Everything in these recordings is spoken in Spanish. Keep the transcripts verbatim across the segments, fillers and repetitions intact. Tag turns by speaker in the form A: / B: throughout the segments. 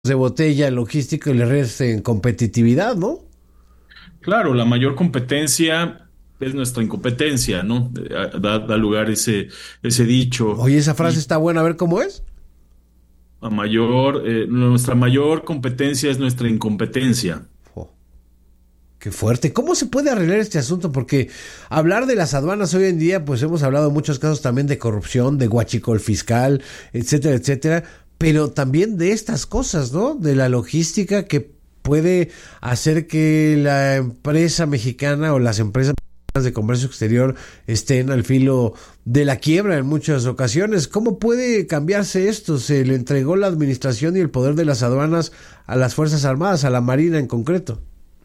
A: de botella logística y le resten competitividad, ¿no?
B: Claro, la mayor competencia es nuestra incompetencia, ¿no? Da, da lugar ese, ese dicho.
A: Oye, esa frase
B: Y
A: está buena, a ver cómo es.
B: a mayor, eh, nuestra mayor competencia es nuestra incompetencia.
A: Oh, qué fuerte. ¿Cómo se puede arreglar este asunto? Porque hablar de las aduanas hoy en día, pues hemos hablado en muchos casos también de corrupción, de huachicol fiscal, etcétera, etcétera, pero también de estas cosas, ¿no? De la logística que puede hacer que la empresa mexicana o las empresas de comercio exterior estén al filo de la quiebra en muchas ocasiones. ¿Cómo puede cambiarse esto? Se le entregó la administración y el poder de las aduanas a las Fuerzas Armadas, a la Marina en concreto.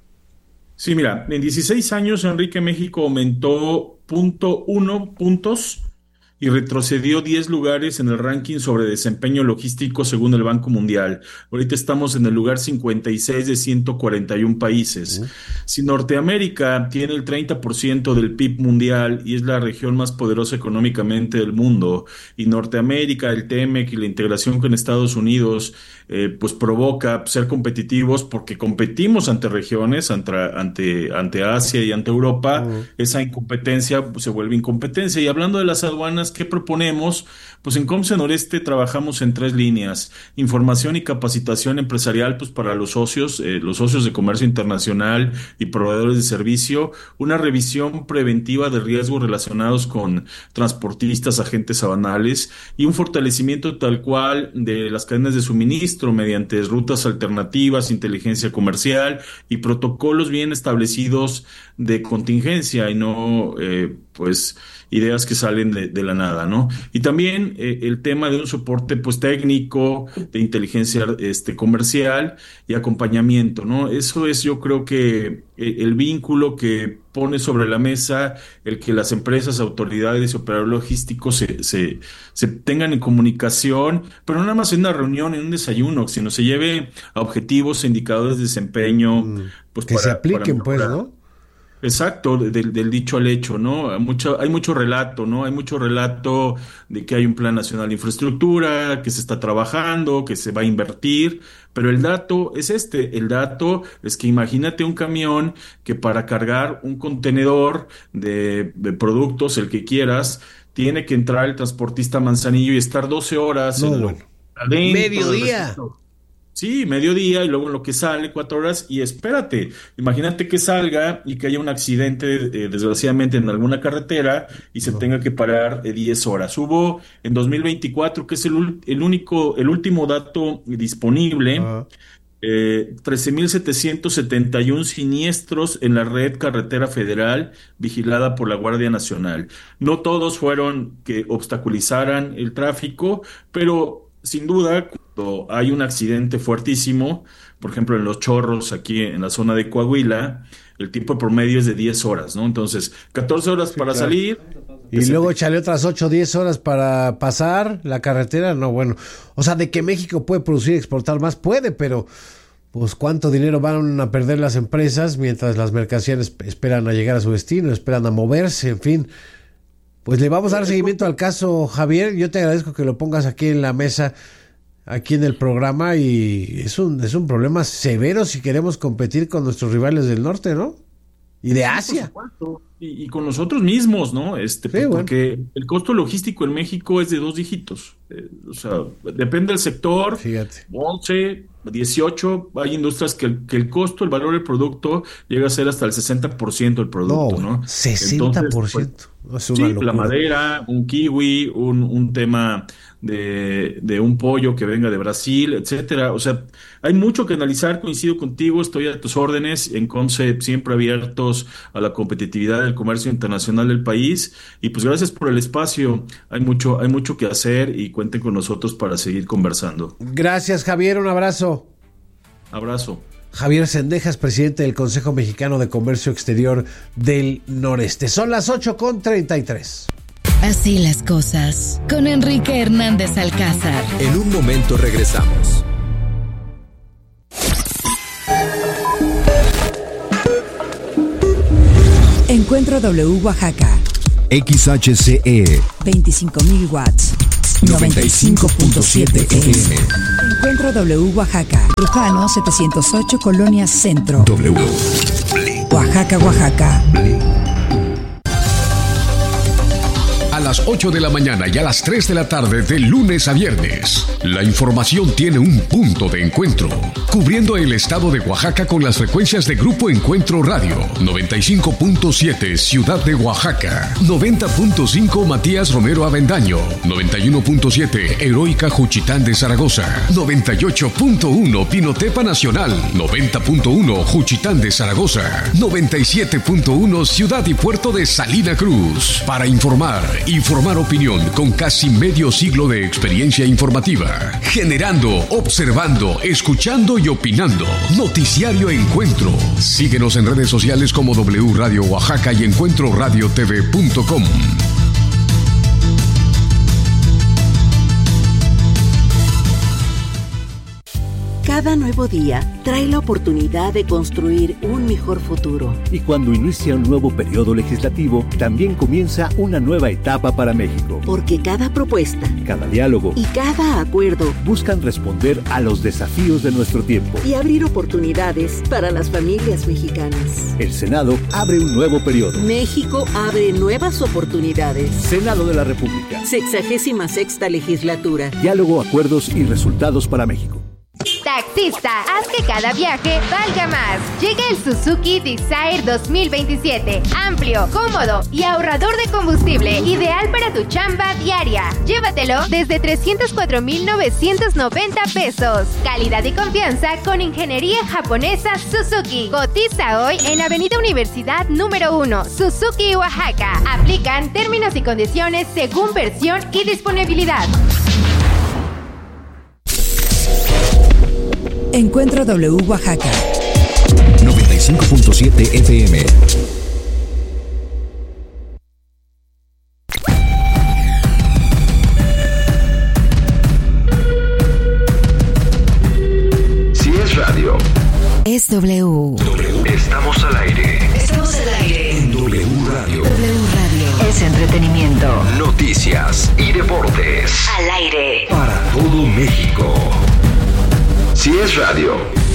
B: Sí, mira, en dieciséis años, Enrique, México aumentó punto uno puntos y retrocedió diez lugares en el ranking sobre desempeño logístico según el Banco Mundial. Ahorita estamos en el lugar cincuenta y seis de ciento cuarenta y uno países.
A: Uh.
B: Si Norteamérica tiene el treinta por ciento del P I B mundial y es la región más poderosa económicamente del mundo, y Norteamérica, el TEMEC y la integración con Estados Unidos, eh, pues provoca ser competitivos porque competimos ante regiones, ante, ante, ante Asia y ante Europa, uh. esa incompetencia pues, se vuelve incompetencia. Y hablando de las aduanas, ¿qué proponemos? Pues en Comce Noreste trabajamos en tres líneas: información y capacitación empresarial, pues para los socios, eh, los socios de comercio internacional y proveedores de servicio, una revisión preventiva de riesgos relacionados con transportistas, agentes aduanales y un fortalecimiento tal cual de las cadenas de suministro mediante rutas alternativas, inteligencia comercial y protocolos bien establecidos de contingencia y no, eh, pues, ideas que salen de, de la nada, ¿no? Y también eh, el tema de un soporte pues técnico, de inteligencia este, comercial y acompañamiento, ¿no? Eso es, yo creo que eh, el vínculo que pone sobre la mesa el que las empresas, autoridades y operadores logísticos se, se, se tengan en comunicación, pero no nada más en una reunión, en un desayuno, sino se lleve a objetivos e indicadores de desempeño,
A: Mm,
B: pues
A: que
B: para,
A: se apliquen, pues,
B: para
A: ¿no?
B: Exacto, del, del dicho al hecho, ¿no? Hay mucho, hay mucho relato, ¿no? Hay mucho relato de que hay un plan nacional de infraestructura, que se está trabajando, que se va a invertir, pero el dato es este, el dato es que imagínate un camión que para cargar un contenedor de, de productos, el que quieras, tiene que entrar el transportista Manzanillo y estar doce horas
A: No,
B: en lo,
A: bueno.
B: adentro del
A: Mediodía.
B: recinto. Sí, mediodía y luego en lo que sale, cuatro horas y espérate, imagínate que salga y que haya un accidente eh, desgraciadamente en alguna carretera y se
A: No.
B: tenga que parar eh, diez horas. Hubo en dos mil veinticuatro, que es el, ul- el único, el último dato disponible,
A: Ah,
B: eh, trece mil setecientos setenta y uno siniestros en la red carretera federal vigilada por la Guardia Nacional. No todos fueron que obstaculizaran el tráfico, pero sin duda, cuando hay un accidente fuertísimo, por ejemplo en Los Chorros, aquí en la zona de Coahuila, el tiempo promedio es de diez horas, ¿no? Entonces, catorce horas
A: sí,
B: para
A: claro.
B: salir. que
A: Y
B: se
A: luego
B: te-
A: échale otras ocho o diez horas para pasar la carretera. No, bueno. O sea, de que México puede producir y exportar más, puede, pero pues cuánto dinero van a perder las empresas mientras las mercancías esperan a llegar a su destino, esperan a moverse, en fin. Pues le vamos a dar seguimiento al caso, Javier. Yo te agradezco que lo pongas aquí en la mesa, aquí en el programa, y es un, es un problema severo si queremos competir con nuestros rivales del norte, ¿no? Y de
B: Sí, por
A: Asia.
B: supuesto. Y, y con nosotros mismos, ¿no? Este,
A: Sí,
B: pues,
A: bueno.
B: porque el costo logístico en México es de dos dígitos. Eh, o sea, depende del sector,
A: Fíjate.
B: once, dieciocho. Hay industrias que el, que el costo, el valor del producto llega a ser hasta el sesenta por ciento del
A: No,
B: producto,
A: bueno,
B: ¿no?
A: sesenta por
B: Entonces, pues,
A: ciento. Es una
B: sí, la
A: locura.
B: madera, un kiwi, un, un tema de, de un pollo que venga de Brasil, etcétera. O sea, hay mucho que analizar, coincido contigo, estoy a tus órdenes, en Conce siempre abiertos a la competitividad del comercio internacional del país. Y pues gracias por el espacio, hay mucho, hay mucho que hacer y cuenten con nosotros para seguir conversando.
A: Gracias, Javier. Un abrazo.
B: Abrazo.
A: Javier Cendejas, presidente del Consejo Mexicano de Comercio Exterior del Noreste. Son las ocho con treinta y tres.
C: Así las cosas, con Enrique Hernández Alcázar.
D: En un momento regresamos.
E: Encuentro W Oaxaca,
D: X H C E
E: veinticinco mil watts,
D: noventa y cinco punto siete F M.
E: Encuentro Encuentro W Oaxaca. Trujano setecientos ocho, Colonia Centro.
D: W.
E: Oaxaca, Oaxaca.
D: A las ocho de la mañana y a las tres de la tarde de lunes a viernes, la información tiene un punto de encuentro, cubriendo el estado de Oaxaca con las frecuencias de Grupo Encuentro Radio, noventa y cinco punto siete Ciudad de Oaxaca, noventa punto cinco Matías Romero Avendaño, noventa y uno punto siete Heroica Juchitán de Zaragoza, noventa y ocho punto uno Pinotepa Nacional, noventa punto uno Juchitán de Zaragoza, noventa y siete punto uno Ciudad y Puerto de Salina Cruz. Para informar y formar opinión con casi medio siglo de experiencia informativa, generando, observando, escuchando y opinando. Noticiario Encuentro. Síguenos en redes sociales como W Radio Oaxaca y encuentro radio t v punto com.
F: Cada nuevo día trae la oportunidad de construir un mejor futuro.
G: Y cuando inicia un nuevo periodo legislativo, también comienza una nueva etapa para México.
F: Porque cada propuesta,
G: cada diálogo
F: y cada acuerdo
G: buscan responder a los desafíos de nuestro tiempo
F: y abrir oportunidades para las familias mexicanas.
G: El Senado abre un nuevo periodo.
F: México abre nuevas oportunidades.
G: Senado de la República.
F: Sexagésima sexta legislatura.
G: Diálogo, acuerdos y resultados para México.
H: Taxista, haz que cada viaje valga más. Llega el Suzuki Desire dos mil veintisiete. Amplio, cómodo y ahorrador de combustible. Ideal para tu chamba diaria. Llévatelo desde trescientos cuatro mil novecientos noventa pesos. Calidad y confianza con ingeniería japonesa Suzuki. Cotiza hoy en Avenida Universidad número uno, Suzuki, Oaxaca. Aplican términos y condiciones según versión y disponibilidad.
E: Encuentro W Oaxaca.
D: noventa y cinco punto siete F M.
I: Si es radio,
C: es W.
I: W. Estamos al aire.
C: Estamos al aire.
I: En W Radio.
C: W Radio.
F: Es entretenimiento.
I: Noticias y deportes.
F: Al aire.
I: Para todo México. Si es radio,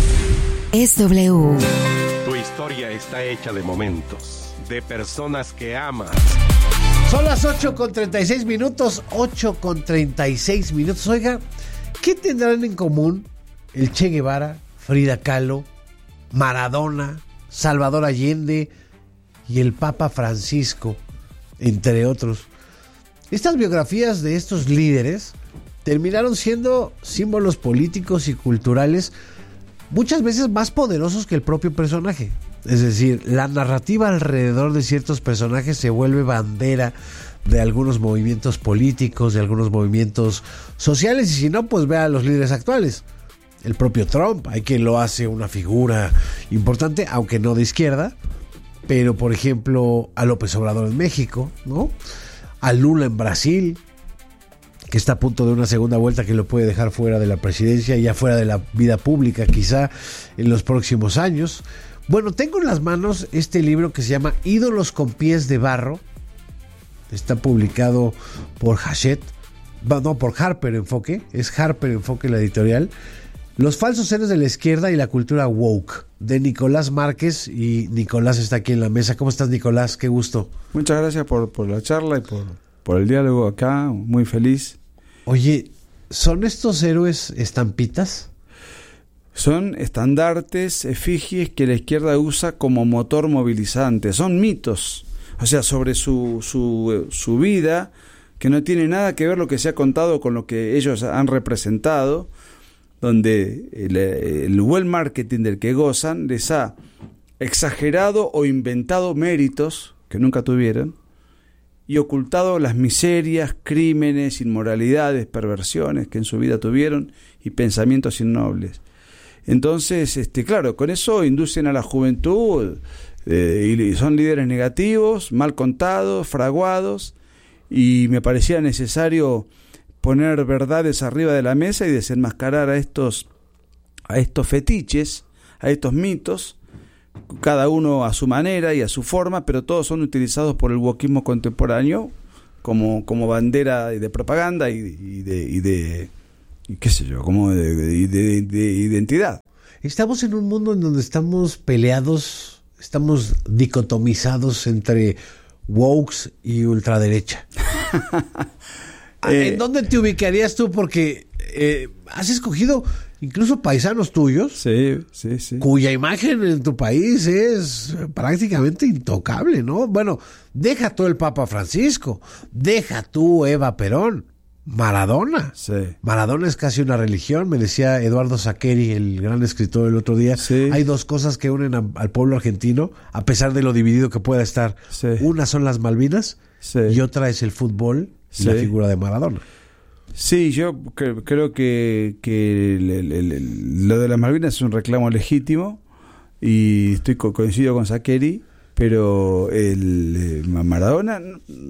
C: es W.
J: Tu historia está hecha de momentos, de personas que amas.
A: Son las ocho con treinta y seis minutos, ocho con treinta y seis minutos. Oiga, ¿qué tendrán en común el Che Guevara, Frida Kahlo, Maradona, Salvador Allende y el Papa Francisco, entre otros? Estas biografías de estos líderes terminaron siendo símbolos políticos y culturales muchas veces más poderosos que el propio personaje. Es decir, la narrativa alrededor de ciertos personajes se vuelve bandera de algunos movimientos políticos, de algunos movimientos sociales, y si no, pues vea a los líderes actuales. El propio Trump, hay quien lo hace una figura importante, aunque no de izquierda, pero por ejemplo a López Obrador en México, ¿no? A Lula en Brasil, que está a punto de una segunda vuelta que lo puede dejar fuera de la presidencia y ya fuera de la vida pública quizá en los próximos años. Bueno, tengo en las manos este libro que se llama Ídolos con pies de barro. Está publicado por Hachette, no, por Harper Enfoque, es Harper Enfoque la editorial. Los falsos héroes de la izquierda y la cultura woke, de Nicolás Márquez, y Nicolás está aquí en la mesa. ¿Cómo estás, Nicolás? Qué gusto.
K: Muchas gracias por, por la charla y por, por el diálogo acá, muy feliz.
A: Oye, ¿son estos héroes estampitas?
K: Son estandartes, efigies que la izquierda usa como motor movilizante. Son mitos, o sea, sobre su, su, su vida, que no tiene nada que ver lo que se ha contado con lo que ellos han representado, donde el, el buen marketing del que gozan les ha exagerado o inventado méritos que nunca tuvieron, y ocultado las miserias, crímenes, inmoralidades, perversiones que en su vida tuvieron y pensamientos innobles. Entonces, este, claro, con eso inducen a la juventud eh, y son líderes negativos, mal contados, fraguados, y me parecía necesario poner verdades arriba de la mesa y desenmascarar a estos, a estos fetiches, a estos mitos, cada uno a su manera y a su forma, pero todos son utilizados por el wokismo contemporáneo como, como bandera de propaganda y, y, de, y, de, qué sé yo, como de, de, de, de identidad.
A: Estamos en un mundo en donde estamos peleados, estamos dicotomizados entre wokes y ultraderecha. eh, ¿En dónde te ubicarías tú? Porque eh, has escogido incluso paisanos tuyos,
K: sí, sí, sí,
A: cuya imagen en tu país es prácticamente intocable, ¿no? Bueno, deja tú el Papa Francisco, deja tú Eva Perón, Maradona.
K: Sí.
A: Maradona es casi una religión, me decía Eduardo Saqueri, el gran escritor, el otro día.
K: Sí.
A: Hay dos cosas que unen a, al pueblo argentino, a pesar de lo dividido que pueda estar.
K: Sí.
A: Una son las Malvinas, sí, y otra es el fútbol y sí, la figura de Maradona.
K: Sí, yo cre- creo que, que el, el, el, lo de las Malvinas es un reclamo legítimo y estoy co- coincido con Saqueri, pero el eh, Maradona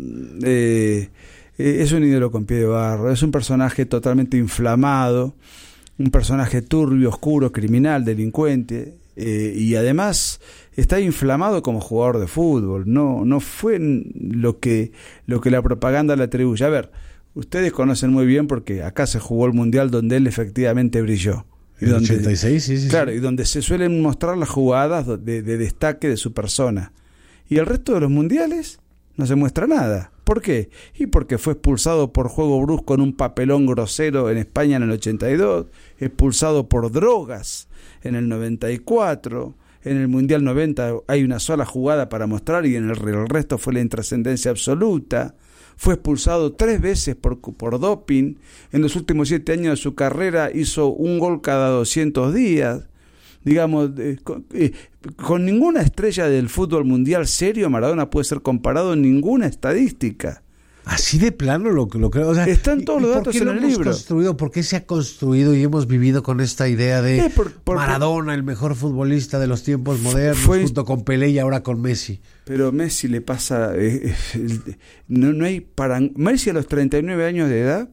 K: eh, es un ídolo con pie de barro, es un personaje totalmente inflamado, un personaje turbio, oscuro, criminal, delincuente, eh, y además está inflamado como jugador de fútbol. No, no fue lo que, lo que la propaganda le atribuye. A ver, ustedes conocen muy bien porque acá se jugó el Mundial donde él efectivamente brilló.
A: Y en donde, ochenta y seis, sí, sí.
K: Claro,
A: sí.
K: Y donde se suelen mostrar las jugadas de, de destaque de su persona. Y el resto de los mundiales no se muestra nada. ¿Por qué? Y porque fue expulsado por juego brusco en un papelón grosero en España en el ochenta y dos, expulsado por drogas en el noventa y cuatro, en el Mundial noventa hay una sola jugada para mostrar y en el, el resto fue la intrascendencia absoluta. Fue expulsado tres veces por, por doping. En los últimos siete años de su carrera hizo un gol cada doscientos días. Digamos, eh, con, eh, con ninguna estrella del fútbol mundial serio Maradona puede ser comparado en ninguna estadística.
A: Así de plano lo, lo creo. O sea,
K: están todos los datos en el libro.
A: Construido, ¿por qué se ha construido y hemos vivido con esta idea de eh, por, por, Maradona, el mejor futbolista de los tiempos modernos, fue, junto con Pelé y ahora con Messi?
K: Pero Messi le pasa... Eh, eh, no, no hay para Messi a los treinta y nueve años de edad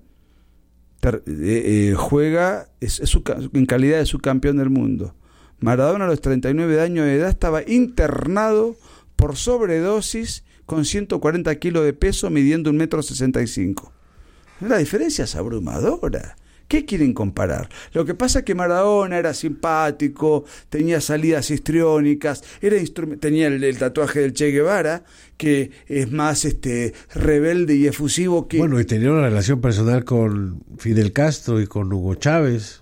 K: ter, eh, eh, juega es, es su, en calidad de subcampeón del mundo. Maradona a los treinta y nueve años de edad estaba internado por sobredosis con ciento cuarenta kilos de peso, midiendo un metro sesenta y cinco. La diferencia es abrumadora. ¿Qué quieren comparar? Lo que pasa es que Maradona era simpático, tenía salidas histriónicas, era instrum- tenía el, el tatuaje del Che Guevara, que es más este rebelde y efusivo que...
A: Bueno, y tenía una relación personal con Fidel Castro y con Hugo Chávez.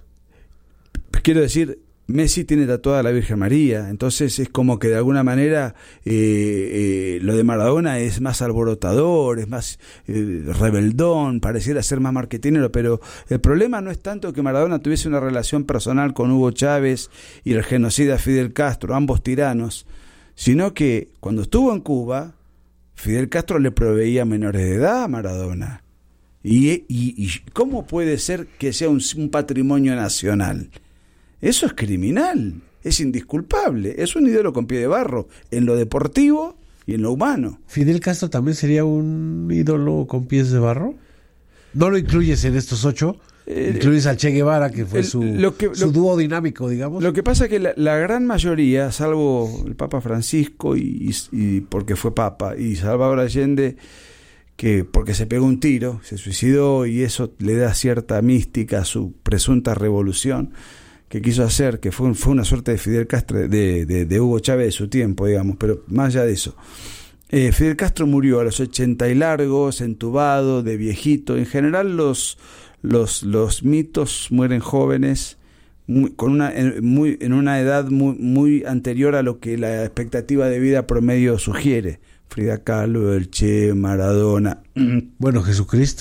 K: Quiero decir... Messi tiene tatuada a la Virgen María, entonces es como que de alguna manera eh, eh, lo de Maradona es más alborotador, es más eh, rebeldón, pareciera ser más marketinero, pero el problema no es tanto que Maradona tuviese una relación personal con Hugo Chávez y el genocida Fidel Castro, ambos tiranos, sino que cuando estuvo en Cuba, Fidel Castro le proveía menores de edad a Maradona. ¿Y, y, y cómo puede ser que sea un, un patrimonio nacional? Eso es criminal, es indisculpable, es un ídolo con pie de barro en lo deportivo y en lo humano.
A: ¿Fidel Castro también sería un ídolo con pies de barro? ¿No lo incluyes en estos ocho? Eh, ¿Incluyes al Che Guevara, que fue el, su, lo que, su lo, dúo dinámico, digamos?
K: Lo que pasa es que la, la gran mayoría, salvo el Papa Francisco, y, y, y porque fue Papa, y Salvador Allende, que porque se pegó un tiro, se suicidó, y eso le da cierta mística a su presunta revolución que quiso hacer, que fue, fue una suerte de Fidel Castro, de, de, de Hugo Chávez de su tiempo, digamos, pero más allá de eso. Eh, Fidel Castro murió a los ochenta y largos, entubado, de viejito. En general los, los, los mitos mueren jóvenes, muy, con una, en, muy, en una edad muy, muy anterior a lo que la expectativa de vida promedio sugiere. Frida Kahlo, el Che, Maradona.
A: Bueno, Jesucristo.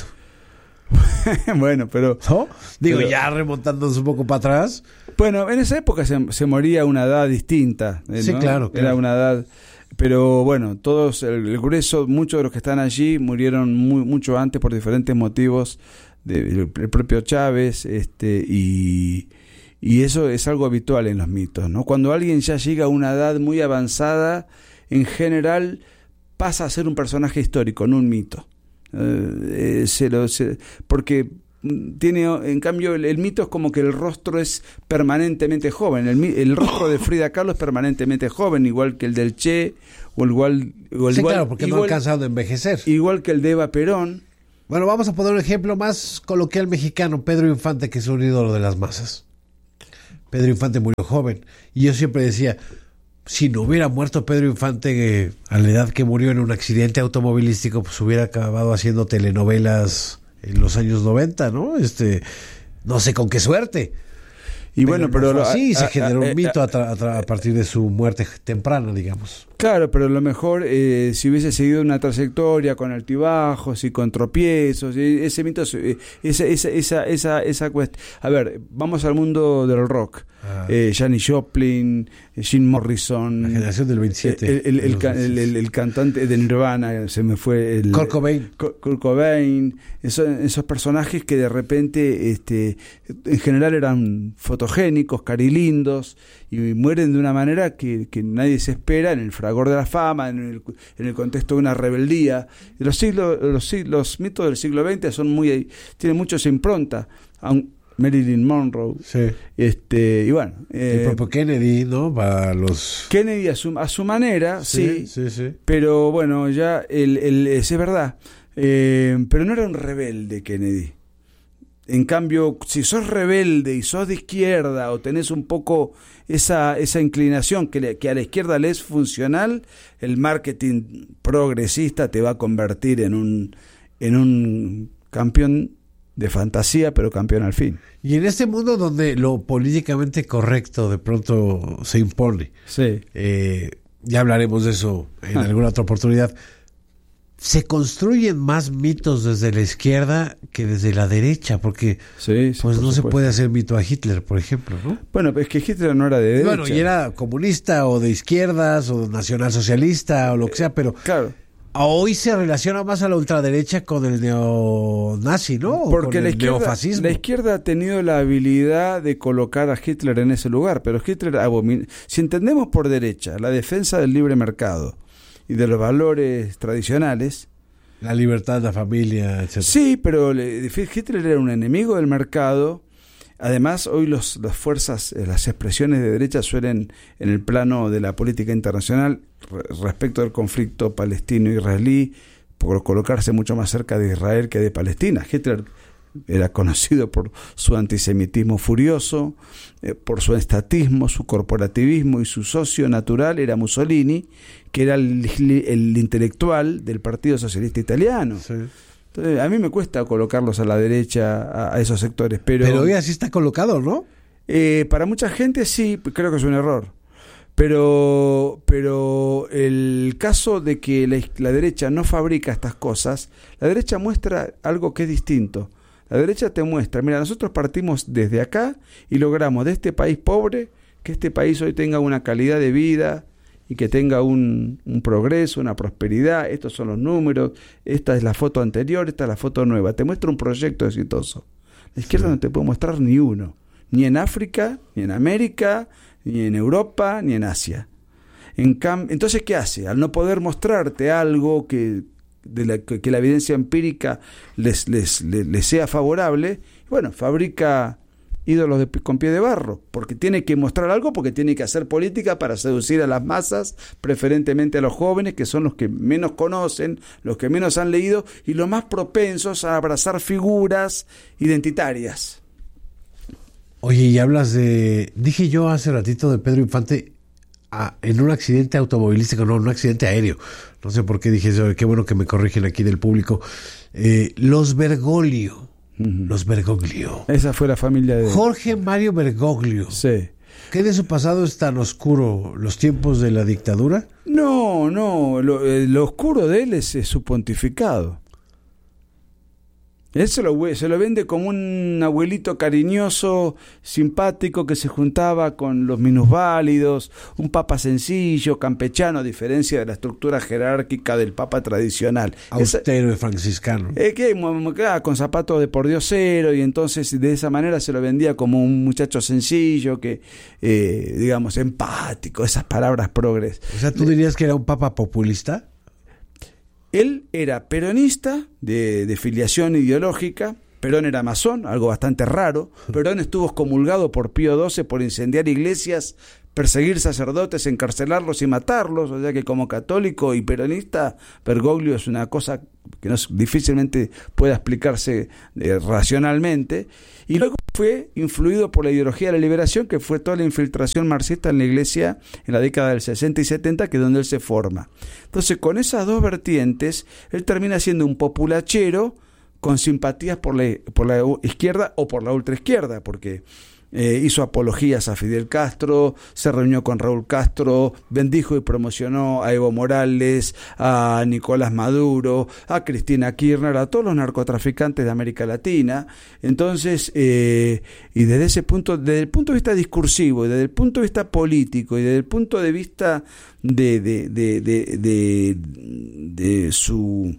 K: Bueno, pero...
A: ¿No? Digo,
K: pero,
A: ya remontándonos un poco para atrás.
K: Bueno, en esa época se, se moría a una edad distinta, ¿no?
A: Sí, claro, claro.
K: Era una edad... Pero bueno, todos, el, el grueso, muchos de los que están allí murieron muy, mucho antes por diferentes motivos, de, el, el propio Chávez, este, y, y eso es algo habitual en los mitos, ¿no? Cuando alguien ya llega a una edad muy avanzada, en general pasa a ser un personaje histórico, no un mito. Eh, se lo, se, porque tiene, en cambio, el, el mito es como que el rostro es permanentemente joven. El, el rostro de Frida Kahlo es permanentemente joven, igual que el del Che, o igual, o
A: sí,
K: igual,
A: claro, porque
K: igual,
A: no ha alcanzado de envejecer.
K: Igual que el de Eva Perón,
A: Bueno, vamos a poner un ejemplo más coloquial mexicano, Pedro Infante, que es un ídolo de las masas. Pedro Infante murió joven, y yo siempre decía, si no hubiera muerto Pedro Infante eh, a la edad que murió en un accidente automovilístico, pues hubiera acabado haciendo telenovelas en los años noventa, ¿no? Este, no sé con qué suerte.
K: Y pero bueno, pero...
A: No sí, se
K: a,
A: generó
K: a,
A: un mito
K: a,
A: a, tra, a, tra, a partir de su muerte temprana, digamos.
K: Claro, pero a lo mejor eh, si hubiese seguido una trayectoria con altibajos y con tropiezos, y ese mito, eh, esa, esa, esa, esa, esa cuestión. A ver, vamos al mundo del rock. Ah. Eh, Janis Joplin, Jim Morrison.
A: La generación del veintisiete.
K: El, el, el, el, el, el cantante de Nirvana, se me fue. El,
A: Kurt Cobain.
K: Kurt Cobain. Esos, esos personajes que de repente, este, en general eran fotogénicos, carilindos, y mueren de una manera que, que nadie se espera en el fragor de la fama, en el, en el contexto de una rebeldía. Los siglos, los, los mitos del siglo veinte son muy, tienen mucho esa impronta. Aun, Marilyn Monroe, sí. este y bueno,
A: eh, el propio Kennedy, ¿no? Para los
K: Kennedy a su a su manera, sí,
A: sí, sí, sí.
K: Pero bueno, ya el, el es verdad, eh, pero no era un rebelde Kennedy. En cambio, si sos rebelde y sos de izquierda o tenés un poco esa esa inclinación que, le, que a la izquierda le es funcional, el marketing progresista te va a convertir en un en un campeón de fantasía, pero campeón al fin.
A: Y en este mundo donde lo políticamente correcto de pronto se impone,
K: sí.
A: eh, ya hablaremos de eso en ah. alguna otra oportunidad, se construyen más mitos desde la izquierda que desde la derecha, porque
K: sí, sí,
A: pues no
K: supuesto.
A: Se puede hacer mito a Hitler, por ejemplo, ¿no?
K: Bueno, pero es que Hitler no era de derecha.
A: Bueno, y era comunista o de izquierdas o nacionalsocialista o lo que sea, pero...
K: Claro.
A: Hoy se relaciona más a la ultraderecha con el neonazi, ¿no?
K: Porque
A: con
K: la
A: el
K: izquierda,
A: neofascismo.
K: La izquierda ha tenido la habilidad de colocar a Hitler en ese lugar, pero Hitler abomina. Si entendemos por derecha la defensa del libre mercado y de los valores tradicionales,
A: la libertad, la familia, etcétera.
K: Sí, pero Hitler era un enemigo del mercado. Además, hoy los, las fuerzas, las expresiones de derecha suelen, en el plano de la política internacional, re, respecto del conflicto palestino-israelí, por colocarse mucho más cerca de Israel que de Palestina. Hitler era conocido por su antisemitismo furioso, eh, por su estatismo, su corporativismo, y su socio natural era Mussolini, que era el, el intelectual del Partido Socialista Italiano. Sí. Entonces, a mí me cuesta colocarlos a la derecha, a, a esos sectores. Pero,
A: pero hoy así está colocado, ¿no?
K: Eh, para mucha gente sí, creo que es un error. Pero, pero el caso de que la, la derecha no fabrica estas cosas, la derecha muestra algo que es distinto. La derecha te muestra, mira, nosotros partimos desde acá y logramos de este país pobre que este país hoy tenga una calidad de vida y que tenga un, un progreso, una prosperidad. Estos son los números, esta es la foto anterior, esta es la foto nueva. Te muestra un proyecto exitoso. La izquierda sí. No te puede mostrar ni uno, ni en África, ni en América, ni en Europa, ni en Asia. En cam- Entonces, ¿qué hace? Al no poder mostrarte algo que, de la, que, que la evidencia empírica les, les, les, les sea favorable, bueno, fabrica ídolos de, con pie de barro, porque tiene que mostrar algo, porque tiene que hacer política para seducir a las masas, preferentemente a los jóvenes, que son los que menos conocen, los que menos han leído y los más propensos a abrazar figuras identitarias.
A: Oye, y hablas de... Dije yo hace ratito de Pedro Infante a, en un accidente automovilístico, no, un accidente aéreo. No sé por qué dije eso, qué bueno que me corrigen aquí del público. Eh, los Bergoglio. Los Bergoglio.
K: Esa fue la familia de...
A: Jorge Mario Bergoglio.
K: Sí.
A: ¿Qué de su pasado es tan oscuro? ¿Los tiempos de la dictadura?
K: No, no. Lo, eh, lo oscuro de él es, es su pontificado. Él se lo, se lo vende como un abuelito cariñoso, simpático, que se juntaba con los minusválidos, un papa sencillo, campechano, a diferencia de la estructura jerárquica del papa tradicional.
A: Austero y franciscano.
K: Eh, que, con zapatos de pordiosero, y entonces de esa manera se lo vendía como un muchacho sencillo, que eh, digamos, empático, esas palabras progres.
A: O sea, ¿tú dirías que era un papa populista?
K: Él era peronista, de, de filiación ideológica. Perón era masón, algo bastante raro. Perón estuvo excomulgado por Pío doce por incendiar iglesias perseguir sacerdotes, encarcelarlos y matarlos. O sea que como católico y peronista, Bergoglio es una cosa que no es, difícilmente pueda explicarse eh, racionalmente. Y luego fue influido por la ideología de la liberación, que fue toda la infiltración marxista en la iglesia en la década del sesenta y setenta, que es donde él se forma. Entonces, con esas dos vertientes, él termina siendo un populachero con simpatías por la, por la izquierda o por la ultraizquierda, porque eh, hizo apologías a Fidel Castro, se reunió con Raúl Castro, bendijo y promocionó a Evo Morales, a Nicolás Maduro, a Cristina Kirchner, a todos los narcotraficantes de América Latina. Entonces, eh, y desde ese punto, desde el punto de vista discursivo, y desde el punto de vista político, y desde el punto de vista de, de, de, de, de, de su...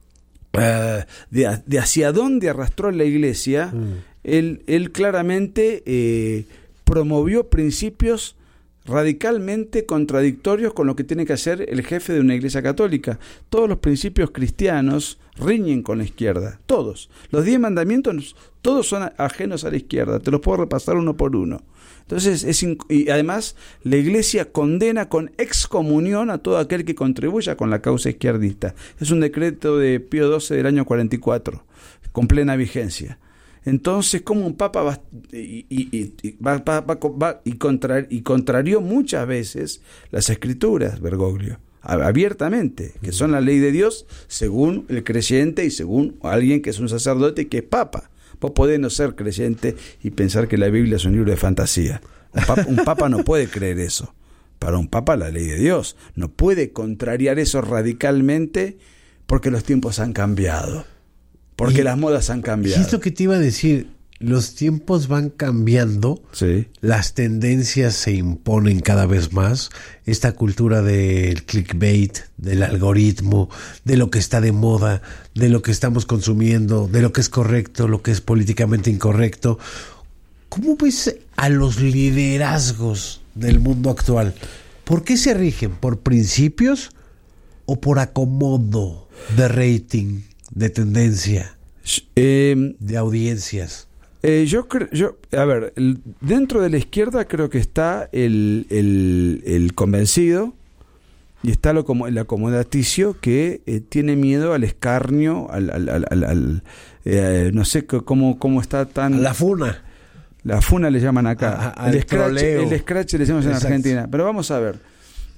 K: Uh, de, de hacia dónde arrastró la iglesia, mm. él, él claramente eh, promovió principios radicalmente contradictorios con lo que tiene que hacer el jefe de una iglesia católica. Todos los principios cristianos riñen con la izquierda, todos. Los diez mandamientos, todos son ajenos a la izquierda, te los puedo repasar uno por uno. Entonces, es inc- y además la iglesia condena con excomunión a todo aquel que contribuya con la causa izquierdista. Es un decreto de Pío doce del año cuarenta y cuatro, con plena vigencia. Entonces, como un papa va, y, y, y, va, va, va, va, y, contra, y contrarió muchas veces las escrituras, Bergoglio, abiertamente, que son la ley de Dios según el creyente y según alguien que es un sacerdote y que es papa. Vos podés no ser creyente y pensar que la Biblia es un libro de fantasía. Un papa, un papa no puede creer eso. Para un papa la ley de Dios no puede contrariar eso radicalmente, porque los tiempos han cambiado, porque y, las modas han cambiado.
A: Y es lo que te iba a decir, los tiempos van cambiando,
K: sí.
A: Las tendencias se imponen cada vez más, esta cultura del clickbait, del algoritmo, de lo que está de moda, de lo que estamos consumiendo, de lo que es correcto, lo que es políticamente incorrecto. ¿Cómo ves a los liderazgos del mundo actual? ¿Por qué se rigen? ¿Por principios o por acomodo de rating, de tendencia,
K: eh,
A: de audiencias?
K: Eh, yo creo, yo, a ver, el, dentro de la izquierda creo que está el, el, el convencido y está lo como el acomodaticio que eh, tiene miedo al escarnio, al, al, al, al, al eh, no sé cómo, cómo está tan...
A: A la funa.
K: La funa le llaman acá.
A: A, a,
K: el, scratch, el scratch le decimos en Exacto. Argentina. Pero vamos a ver.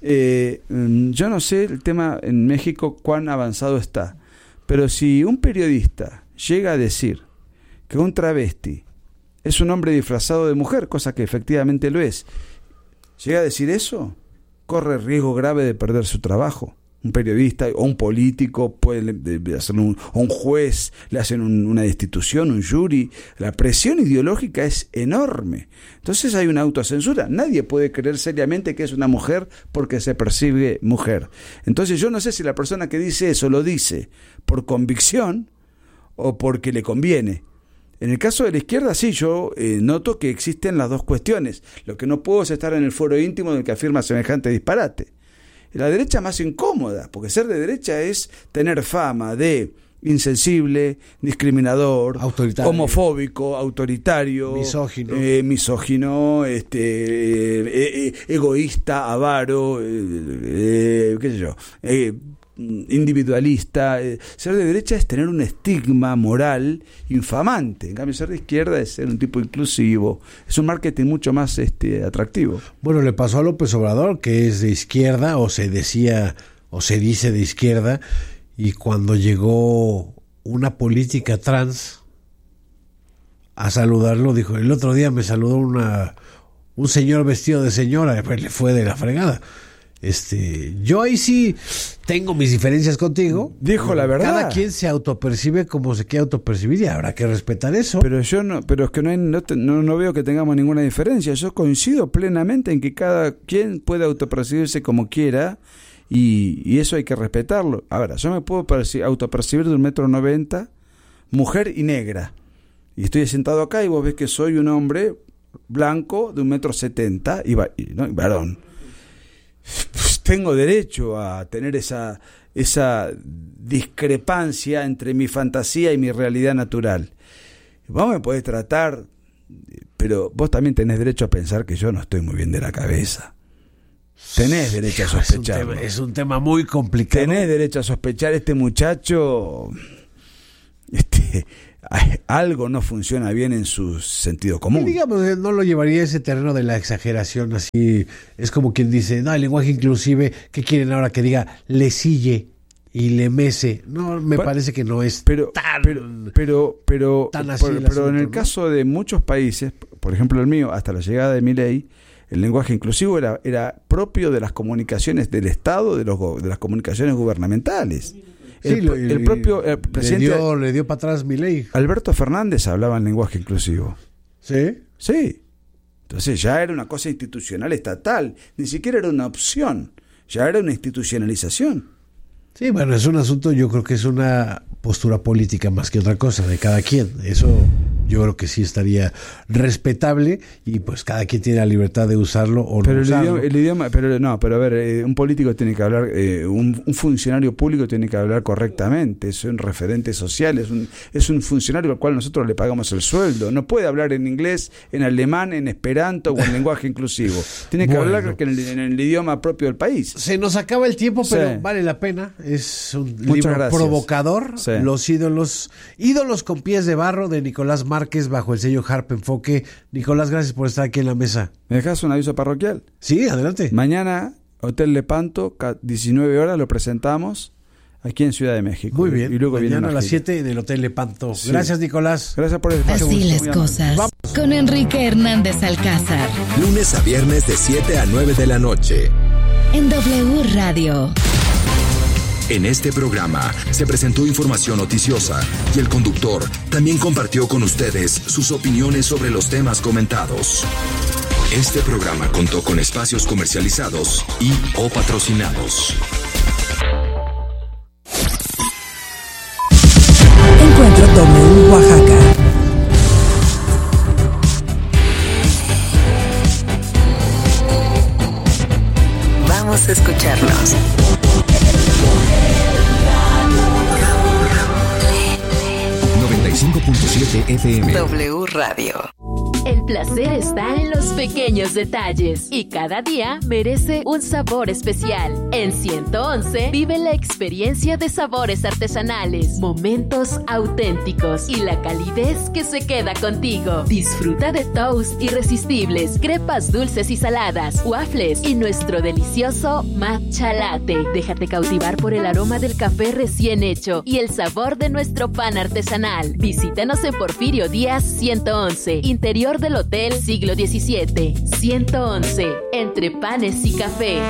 K: Eh, yo no sé el tema en México cuán avanzado está, pero si un periodista llega a decir que un travesti es un hombre disfrazado de mujer, cosa que efectivamente lo es, llega a decir eso, corre riesgo grave de perder su trabajo. Un periodista o un político puede hacer un, o un juez le hacen un, una destitución, un jury. La presión ideológica es enorme. Entonces hay una autocensura. Nadie puede creer seriamente que es una mujer porque se percibe mujer. Entonces yo no sé si la persona que dice eso lo dice por convicción o porque le conviene. En el caso de la izquierda, sí, yo eh, noto que existen las dos cuestiones. Lo que no puedo es estar en el foro íntimo del que afirma semejante disparate. La derecha más incómoda, porque ser de derecha es tener fama de insensible, discriminador,
A: autoritario,
K: homofóbico, autoritario,
A: misógino,
K: eh, misógino, este, eh, eh, egoísta, avaro, eh, eh, qué sé yo, eh, individualista. Eh, ser de derecha es tener un estigma moral infamante. En cambio, ser de izquierda es ser un tipo inclusivo. Es un marketing mucho más este atractivo.
A: Bueno, le pasó a López Obrador, que es de izquierda, o se decía, o se dice de izquierda, y cuando llegó una política trans a saludarlo, dijo, el otro día me saludó una un señor vestido de señora, pues le fue de la fregada. Este, yo ahí sí tengo mis diferencias contigo.
K: Dijo la verdad.
A: Cada quien se autopercibe como se quiere autopercibir y habrá que respetar eso.
K: Pero yo no, pero es que no, hay, no, te, no, no veo que tengamos ninguna diferencia. Yo coincido plenamente en que cada quien puede autopercibirse como quiera y, y eso hay que respetarlo. Ahora, yo me puedo perci- autopercibir de un metro noventa, mujer y negra. Y estoy sentado acá y vos ves que soy un hombre blanco de un metro setenta y, va, y, ¿no? y varón. Pues tengo derecho a tener esa, esa discrepancia entre mi fantasía y mi realidad natural. Vos me podés tratar pero vos también tenés derecho a pensar que yo no estoy muy bien de la cabeza. Tenés derecho a sospechar.
A: Es un tema, es un tema muy complicado.
K: Tenés derecho a sospechar. Este muchacho, este, algo no funciona bien en su sentido común.
A: Y digamos, no lo llevaría a ese terreno de la exageración así. Es como quien dice, no, el lenguaje inclusive, ¿qué quieren ahora que diga le sille y le mece? No, me pero, parece que no es
K: pero,
A: tan
K: pero, pero, pero,
A: tan así
K: por,
A: el
K: pero
A: asunto,
K: en el
A: ¿no?
K: caso de muchos países, por ejemplo el mío, hasta la llegada de Milei, el lenguaje inclusivo era, era propio de las comunicaciones del Estado, de, los, de las comunicaciones gubernamentales. El,
A: sí, lo,
K: el propio el presidente
A: le dio, le dio para atrás Milei.
K: Alberto Fernández hablaba en lenguaje inclusivo.
A: ¿Sí?
K: Sí. Entonces ya era una cosa institucional estatal, ni siquiera era una opción, ya era una institucionalización.
A: Sí, bueno, es un asunto, yo creo que es una postura política más que otra cosa de cada quien. Eso yo creo que sí estaría respetable y pues cada quien tiene la libertad de usarlo o
K: pero
A: no
K: el
A: usarlo.
K: Idioma, el idioma, pero no, pero a ver, eh, un político tiene que hablar, eh, un, un funcionario público tiene que hablar correctamente, es un referente social, es un, es un funcionario al cual nosotros le pagamos el sueldo, no puede hablar en inglés, en alemán, en esperanto o en lenguaje inclusivo, tiene que
A: Bueno.
K: hablar en el, en el idioma propio del país.
A: Se nos acaba el tiempo, pero
K: Sí.
A: vale la pena. Es un
K: Muchas
A: libro
K: gracias.
A: provocador.
K: Sí.
A: Los ídolos, ídolos con pies de barro de Nicolás Márquez bajo el sello Harp Enfoque. Nicolás, gracias por estar aquí en la mesa.
K: ¿Me dejas un aviso parroquial?
A: Sí, adelante.
K: Mañana, Hotel Lepanto, diecinueve horas, lo presentamos aquí en Ciudad de México.
A: Muy bien.
K: Y luego viene
A: Mañana a
K: una
A: las
K: gira.
A: siete en el Hotel Lepanto.
K: Sí.
A: Gracias, Nicolás.
K: Gracias por el espacio.
C: Así
K: Muy
C: las
K: amable.
C: cosas.
A: Vamos.
C: Con Enrique Hernández Alcázar.
I: Lunes a viernes de siete a nueve de la noche.
C: En W Radio.
I: En este programa se presentó información noticiosa y el conductor también compartió con ustedes sus opiniones sobre los temas comentados. Este programa contó con espacios comercializados y o patrocinados.
E: Encuentro W Oaxaca.
L: Vamos a escucharnos.
I: noventa y cinco punto siete F M.
L: W Radio.
M: El placer está en los pequeños detalles y cada día merece un sabor especial. En ciento once vive la experiencia de sabores artesanales, momentos auténticos y la calidez que se queda contigo. Disfruta de toast irresistibles, crepas dulces y saladas, waffles y nuestro delicioso matcha latte. Déjate cautivar por el aroma del café recién hecho y el sabor de nuestro pan artesanal. Visítanos en Porfirio Díaz ciento once, interior del Hotel Siglo diecisiete. ciento once, entre panes y café.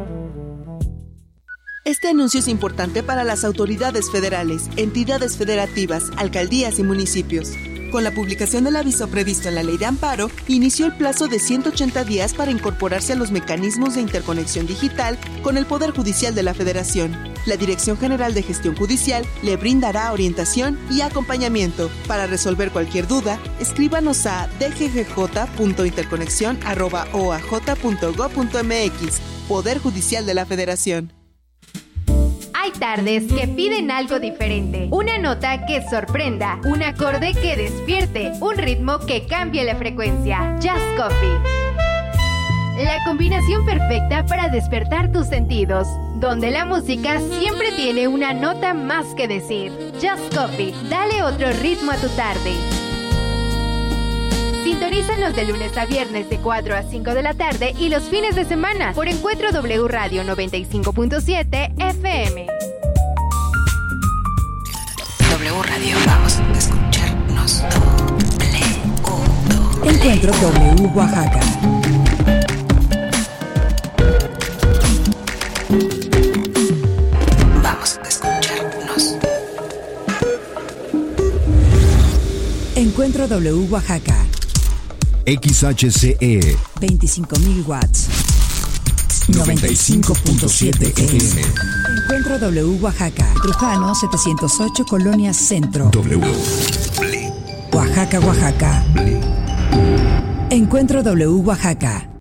N: Este anuncio es importante para las autoridades federales, entidades federativas, alcaldías y municipios. Con la publicación del aviso previsto en la Ley de Amparo, inició el plazo de ciento ochenta días para incorporarse a los mecanismos de interconexión digital con el Poder Judicial de la Federación. La Dirección General de Gestión Judicial le brindará orientación y acompañamiento. Para resolver cualquier duda, escríbanos a d g g j punto interconexión arroba o a j punto gob punto m x. Poder Judicial de la Federación.
H: Hay tardes que piden algo diferente, una nota que sorprenda, un acorde que despierte, un ritmo que cambie la frecuencia. Just Coffee. La combinación perfecta para despertar tus sentidos, donde la música siempre tiene una nota más que decir. Just Coffee, dale otro ritmo a tu tarde. Sintonízanos de lunes a viernes de cuatro a cinco de la tarde y los fines de semana por Encuentro W Radio noventa y cinco punto siete F M.
L: W Radio, vamos a escucharnos. W.
E: Encuentro W Oaxaca.
L: Vamos a escucharnos.
E: Encuentro W Oaxaca.
I: X H C E
E: veinticinco mil watts.
I: noventa y cinco punto siete F M.
E: Encuentro W Oaxaca. Trujano setecientos ocho, Colonia Centro.
I: W.
E: Oaxaca, Oaxaca. Encuentro W Oaxaca.